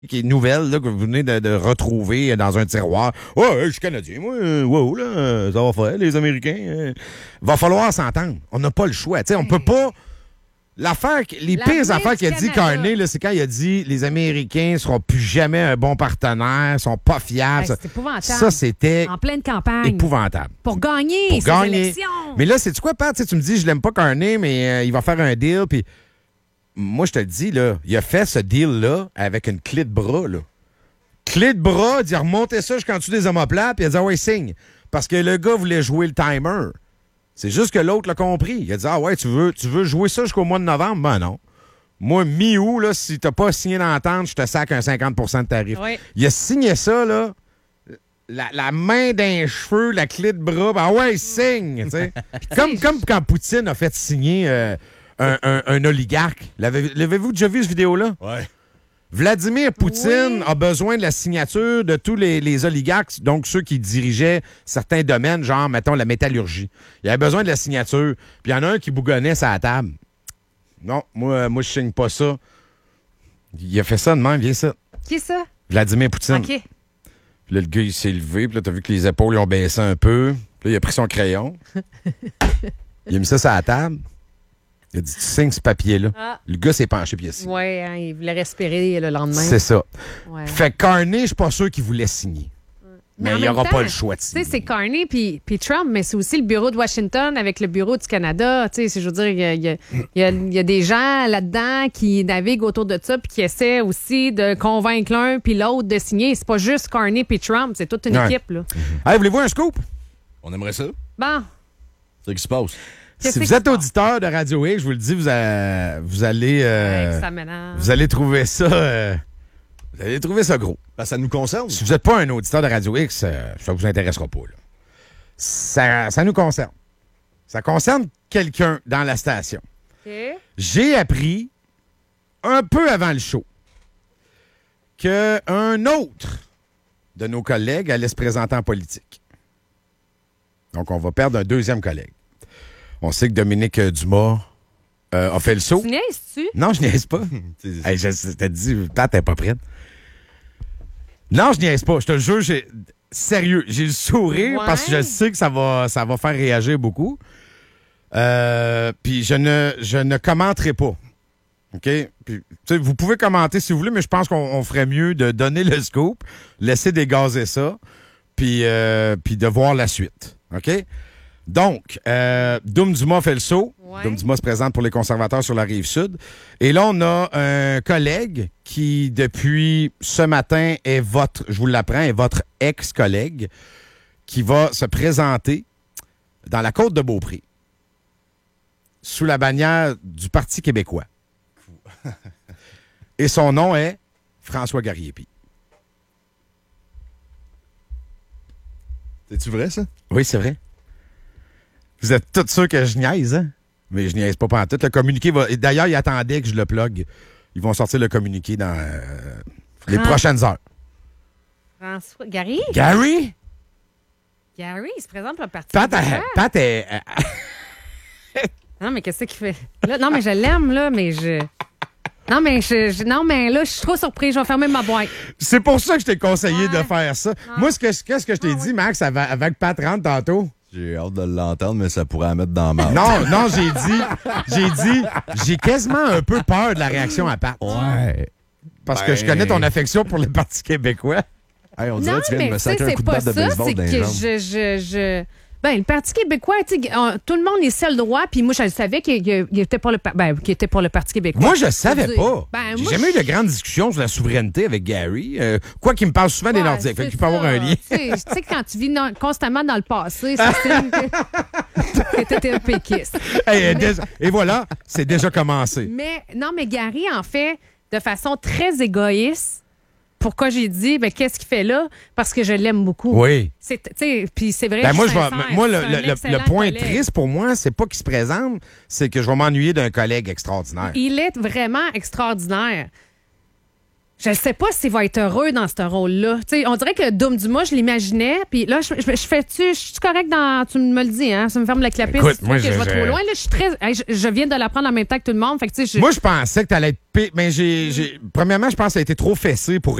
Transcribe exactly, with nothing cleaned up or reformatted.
qui est nouvelle, là, que vous venez de, de retrouver dans un tiroir. « Ouais, je suis Canadien, moi. Wow, là, ça va faire, les Américains. Euh. » Va falloir s'entendre. On n'a pas le choix. T'sais, on peut pas... L'affaire, les La pires affaires qu'il a dit, Canada. Carney, là, c'est quand il a dit les Américains seront plus jamais un bon partenaire, sont pas fiables. Ouais, c'est épouvantable. Ça, c'était En pleine campagne. épouvantable. Pour gagner Pour ces gagner. élections. Mais là, c'est tu quoi, Pat? Tu sais, tu me dis, je l'aime pas Carney, mais euh, il va faire un deal. Puis moi, je te le dis, là, il a fait ce deal-là avec une clé de bras. Là. Clé de bras, il a remonté ça jusqu'en dessous des omoplates, puis il a dit, ah ouais, signe. Parce que le gars voulait jouer le timer. C'est juste que l'autre l'a compris. Il a dit, ah ouais, tu veux, tu veux jouer ça jusqu'au mois de novembre? Ben non. Moi, mi-août, là, si t'as pas signé l'entente, je te sac un cinquante pour cent de tarif. Oui. Il a signé ça, là, la, la main d'un cheveu, la clé de bras, ben ouais, il signe, tu sais. comme, comme quand Poutine a fait signer euh, un, un, un oligarque. L'avez- L'avez-vous déjà vu, cette vidéo-là? Ouais. Vladimir Poutine Oui. a besoin de la signature de tous les, les oligarques, donc ceux qui dirigeaient certains domaines, genre, mettons, la métallurgie. Il avait besoin de la signature. Puis il y en a un qui bougonnait sur la table. Non, moi, moi je signe pas ça. Il a fait ça de même, viens ça. Qui est ça? Vladimir Poutine. OK. Puis là, le gars, il s'est levé, puis là, t'as vu que les épaules ils ont baissé un peu. Puis là, il a pris son crayon. Il a mis ça sur la table. Il a dit, tu signes ce papier-là. Ah. Le gars s'est penché, puis il a signé. Oui, hein, il voulait respirer le lendemain. C'est ça. Ouais. Fait que Carney, je suis pas sûr qu'il voulait signer. Mais en il même n'aura temps, pas le choix de Tu signer. sais, c'est Carney puis, puis Trump, mais c'est aussi le bureau de Washington avec le bureau du Canada. Tu sais, c'est- je veux dire, il y a, il y a- il y a- il y a des gens là-dedans qui naviguent autour de ça puis qui essaient aussi de convaincre l'un puis l'autre de signer. C'est pas juste Carney puis Trump, c'est toute une Ouais. équipe, là. Hey, voulez-vous un scoop? On aimerait ça. Bon, C'est ce qui se passe. Qu'est-ce Si vous qui êtes se passe? auditeur de Radio X, je vous le dis, vous, a- vous allez euh, hey, ça m'énerve. vous allez trouver ça euh, vous allez trouver ça gros. Ben, ça nous concerne. Si vous n'êtes pas un auditeur de Radio X, euh, ça vous intéressera pas. Là. Ça, ça nous concerne. Ça concerne quelqu'un dans la station. OK. J'ai appris un peu avant le show qu'un autre de nos collègues allait se présenter en politique. Donc, on va perdre un deuxième collègue. On sait que Dominique Dumas euh, a fait le saut. Tu niaises-tu? Non, je niaise pas. Hey, je je t'ai dit, peut-être t'es pas prête. Non, je niaise pas. Je te le jure, j'ai... Sérieux, j'ai le sourire Ouais. parce que je sais que ça va, ça va faire réagir beaucoup. Euh, puis je ne, je ne commenterai pas. OK? Puis, tu sais, vous pouvez commenter si vous voulez, mais je pense qu'on on ferait mieux de donner le scoop, laisser dégazer ça, puis, euh, puis de voir la suite. OK? Donc, euh, Doum Dumas fait le saut. Ouais. Doum Dumas se présente pour les conservateurs sur la Rive-Sud. Et là, on a un collègue qui, depuis ce matin, est votre, je vous l'apprends, est votre ex-collègue qui va se présenter dans la côte de Beaupré sous la bannière du Parti québécois. Et son nom est François Garriépi. C'est-tu vrai, ça? Oui, c'est vrai. Vous êtes tous sûrs que je niaise, hein? Mais je niaise pas pantoute. Le communiqué va... et d'ailleurs, ils attendaient que je le plug. Ils vont sortir le communiqué dans euh, les Ah. prochaines heures. François. Gary? Gary? Gary, il se présente pour le parti. Pat, québécois. elle- Pat est... Non, mais qu'est-ce qu'il fait? Là, non, mais je l'aime, là, mais je. Non, mais je, je- non, mais là, je suis trop surprise. Je vais fermer ma boîte. C'est pour ça que je t'ai conseillé Ouais. de faire ça. Moi, ce que, qu'est-ce que je t'ai Ah, dit, oui. Max, avant, avant que Pat rentre tantôt? J'ai hâte de l'entendre, mais ça pourrait la mettre dans ma. Non, non, j'ai dit... J'ai dit... J'ai quasiment un peu peur de la réaction à Pat. Ouais. Parce que Ben- je connais ton affection pour le Parti québécois. Hey, on Non, dirait que tu viens mais de me tu sais, sacrer un c'est coup de pas batte de ça. baseball C'est dans que les jambes. je, je, je. Ben, le Parti québécois, tu sais, on- tout le monde est seul droit, puis moi, je le savais qu'il il- il était pour le, par- ben, qu'il était pour le Parti québécois. Moi, je savais dire. pas. Ben, J'ai moi, jamais eu je- de grandes discussions sur la souveraineté avec Gary. Euh, quoi qu'il me parle souvent des Ouais, Nordiques. Fait c'est qu'il peut avoir ça. un lien. Tu sais, tu sais, quand tu vis non- constamment dans le passé, c'est signe que que t'étais un péquiste. Hey, euh, déjà- et voilà, c'est déjà commencé. Mais non, mais Gary, en fait, de façon très égoïste, pourquoi j'ai dit, ben, qu'est-ce qu'il fait là? Parce que je l'aime beaucoup. Oui. C'est, tu sais, puis c'est vrai. Ben je moi, suis je vais, sincère, moi, le, c'est un le- le- le excellent point collègue. triste pour moi, c'est pas qu'il se présente, c'est que je vais m'ennuyer d'un collègue extraordinaire. Il est vraiment extraordinaire. Je sais pas s'il va être heureux dans ce rôle-là. T'sais, on dirait que Dom Dumas, je l'imaginais, puis là, je, je, je fais-tu, je suis correct dans, tu me le dis, hein, ça me ferme la clapette. Écoute, si moi, que je, je- vais je- trop loin, là, je suis très, hey, je, je viens de l'apprendre en même temps que tout le monde, fait que tu sais, je- Moi, je pensais que t'allais être pire, mais j'ai, j'ai... Premièrement, je pense que ça a été trop fessé pour